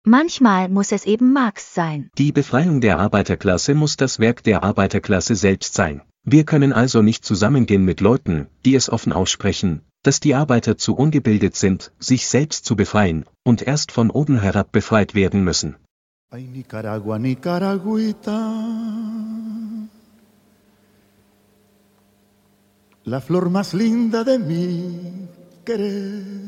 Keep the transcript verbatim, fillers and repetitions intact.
Manchmal muss es eben Marx sein. Die Befreiung der Arbeiterklasse muss das Werk der Arbeiterklasse selbst sein. Wir können also nicht zusammengehen mit Leuten, die es offen aussprechen, dass die Arbeiter zu ungebildet sind, sich selbst zu befreien, und erst von oben herab befreit werden müssen. Ay, Nicaragua, Nicaragüita, la flor más linda de mi querer.